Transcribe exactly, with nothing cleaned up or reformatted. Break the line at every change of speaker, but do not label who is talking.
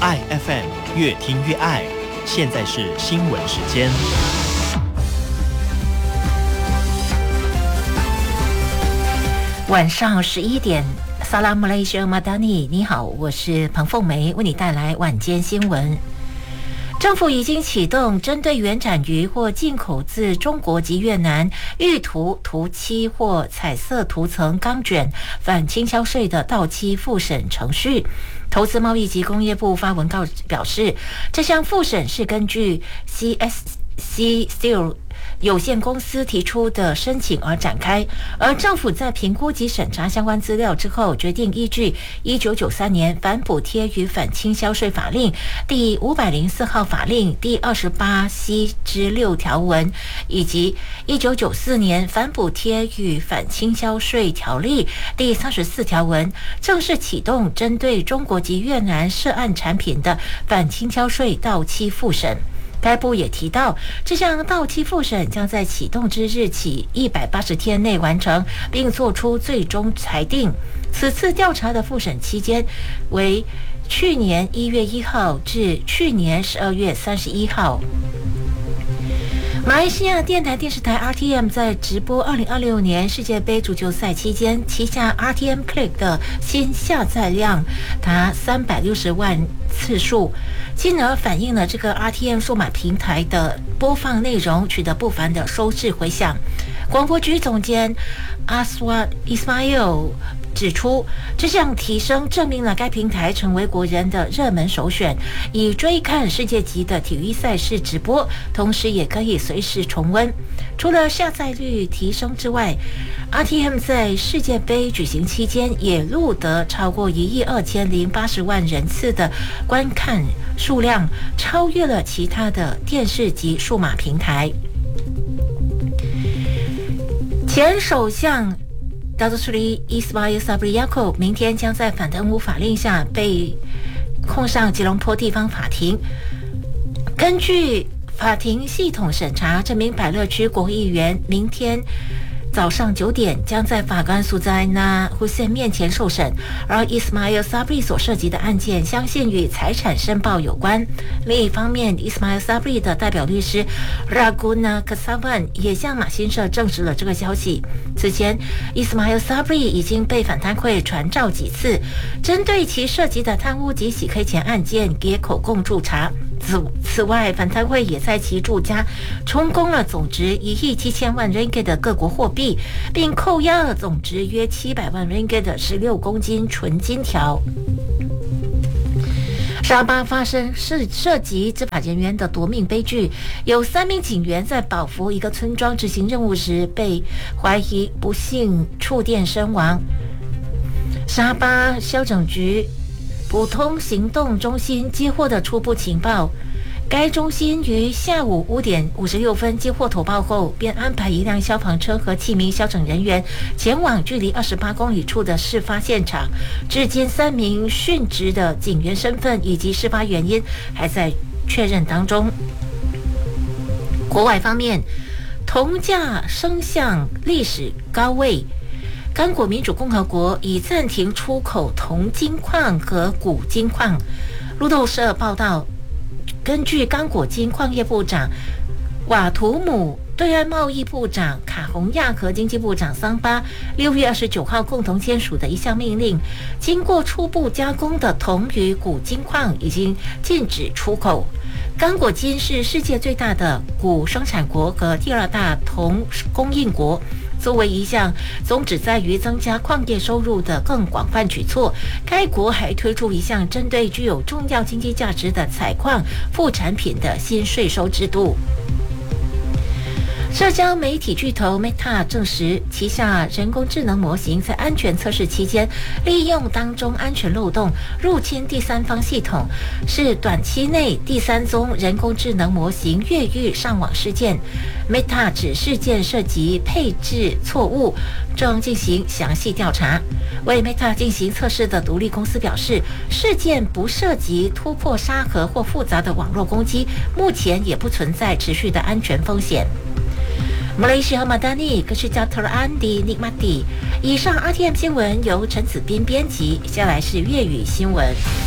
爱 F M， 越听越爱。现在是新闻时间。
晚上十一点，萨拉姆雷西马达尼，你好，我是彭凤梅，为你带来晚间新闻。政府已经启动针对原产于或进口自中国及越南玉涂、涂漆或彩色涂层钢卷反倾销税的到期复审程序。投资贸易及工业部发文告表示，这项复审是根据 C S C Steel有限公司提出的申请而展开，而政府在评估及审查相关资料之后，决定依据一九九三年反补贴与反倾销税法令第五百零四号法令第二十八 C 之六条文，以及一九九四年反补贴与反倾销税条例第三十四条文，正式启动针对中国及越南涉案产品的反倾销税到期复审。该部也提到，这项到期复审将在启动之日起一百八十天内完成，并作出最终裁定。此次调查的复审期间为去年一月一号至去年十二月三十一号。马来西亚电台电视台 R T M 在直播二零二六年世界杯足球赛期间，旗下 R T M Click 的新下载量达三百六十万次数，进而反映了这个 R T M 数码平台的播放内容取得不凡的收视回响。广播局总监 Aswad Ismail 指出，这项提升证明了该平台成为国人的热门首选，以追看世界级的体育赛事直播，同时也可以随时重温。除了下载率提升之外， R T M 在世界杯举行期间也录得超过一亿二千零八十万人次的观看数量，超越了其他的电视及数码平台。前首相Datuk Seri Ismail Sabri Yaakob 明天将在反贪污法令下被控上吉隆坡地方法庭。根据法庭系统审查，这名百乐区国会议员明天早上九点将在法官苏在那胡塞面前受审，而 Ismail Sabri 所涉及的案件相信与财产申报有关。另一方面， Ismail Sabri 的代表律师 Raguna Kesavan 也向马新社证实了这个消息。此前 Ismail Sabri 已经被反贪会传召几次，针对其涉及的贪污及洗黑钱案件给口供助查。此此外，反贪会也在其住家充公了总值一亿七千万 ringgit 的各国货币，并扣押了总值约七百万 ringgit 的十六公斤纯金条。沙巴发生是涉及执法人员的夺命悲剧，有三名警员在保福一个村庄执行任务时，被怀疑不幸触电身亡。沙巴消整局普通行动中心接获的初步情报，该中心于下午五点五十六分接获投报后，便安排一辆消防车和七名消防人员前往距离二十八公里处的事发现场。至今，三名殉职的警员身份以及事发原因还在确认当中。国外方面，铜价升向历史高位。刚果民主共和国已暂停出口铜金矿和钴金矿。路透社报道，根据刚果金矿业部长瓦图姆、对外贸易部长卡洪亚和经济部长桑巴六月二十九号共同签署的一项命令，经过初步加工的铜与钴金矿已经禁止出口。刚果金是世界最大的钴生产国和第二大铜供应国。作为一项宗旨在于增加矿业收入的更广泛举措，该国还推出一项针对具有重要经济价值的采矿副产品的新税收制度。社交媒体巨头 Meta 证实，旗下人工智能模型在安全测试期间利用当中安全漏洞入侵第三方系统，是短期内第三宗人工智能模型越狱上网事件。Meta 指事件涉及配置错误，正进行详细调查。为 Meta 进行测试的独立公司表示，事件不涉及突破沙盒或复杂的网络攻击，目前也不存在持续的安全风险。马来西亚马达尼，格是加特安迪尼马蒂。以上 R T M 新闻由陈子斌编辑，接下来是粤语新闻。